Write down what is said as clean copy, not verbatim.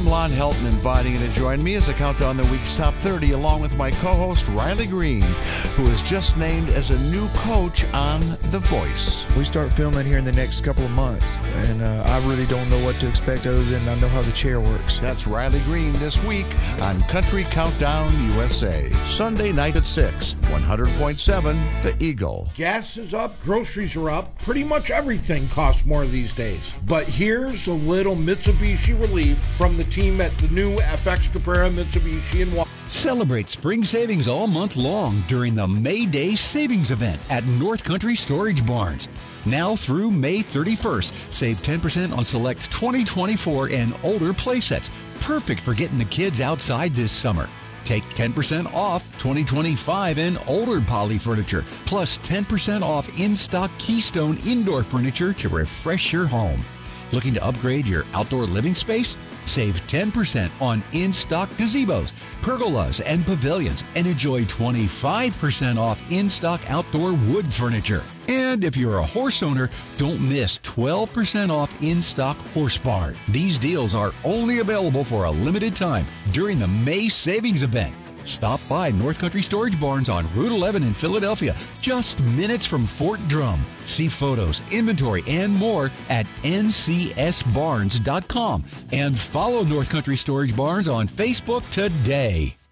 I'm Lon Helton, inviting you to join me as I count down the week's top 30 along with my co-host Riley Green, who is just named as a new coach on The Voice. We start filming here in the next couple of months, and I really don't know what to expect other than I know how the chair works. That's Riley Green this week on Country Countdown USA. Sunday night at 6, 100.7 The Eagle. Gas is up, groceries are up, pretty much everything costs more these days. But here's a little Mitsubishi relief from the team at the new FX Cabrera Mitsubishi in Washington. Celebrate spring savings all month long during the May Day Savings Event at North Country Storage Barns. Now through May 31st, save 10% on select 2024 and older playsets. Perfect for getting the kids outside this summer. Take 10% off 2025 and older poly furniture, plus 10% off in-stock Keystone indoor furniture to refresh your home. Looking to upgrade your outdoor living space? Save 10% on in-stock gazebos, pergolas, and pavilions, and enjoy 25% off in-stock outdoor wood furniture. And if you're a horse owner, don't miss 12% off in-stock horse barn. These deals are only available for a limited time during the May Savings Event. Stop by North Country Storage Barns on Route 11 in Philadelphia, just minutes from Fort Drum. See photos, inventory, and more at ncsbarns.com. And follow North Country Storage Barns on Facebook today.